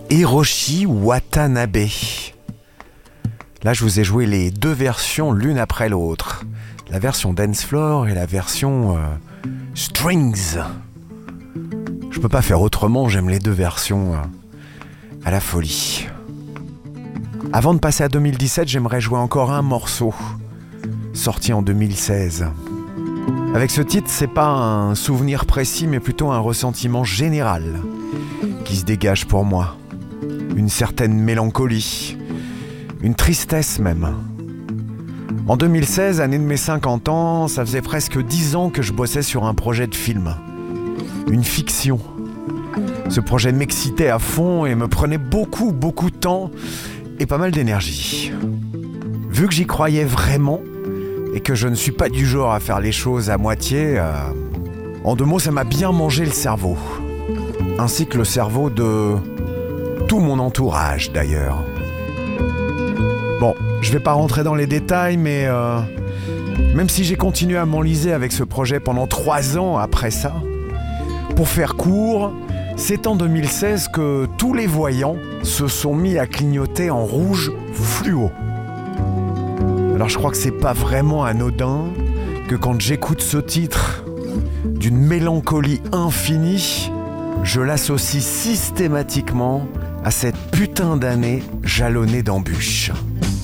Hiroshi Watanabe. Là, je vous ai joué les deux versions l'une après l'autre. La version dance floor et la version strings. Je peux pas faire autrement, j'aime les deux versions à la folie. Avant de passer à 2017, j'aimerais jouer encore un morceau, sorti en 2016. Avec ce titre, c'est pas un souvenir précis, mais plutôt un ressentiment général qui se dégage pour moi. Une certaine mélancolie, une tristesse même. En 2016, année de mes 50 ans, ça faisait presque 10 ans que je bossais sur un projet de film. Une fiction. Ce projet m'excitait à fond et me prenait beaucoup de temps et pas mal d'énergie. Vu que j'y croyais vraiment et que je ne suis pas du genre à faire les choses à moitié, en deux mots, ça m'a bien mangé le cerveau. Ainsi que le cerveau de tout mon entourage d'ailleurs. Bon, je vais pas rentrer dans les détails, mais même si j'ai continué à m'enliser avec ce projet pendant 3 ans après ça, pour faire court, c'est en 2016 que tous les voyants se sont mis à clignoter en rouge fluo. Alors je crois que c'est pas vraiment anodin que quand j'écoute ce titre d'une mélancolie infinie, je l'associe systématiquement à cette putain d'année jalonnée d'embûches.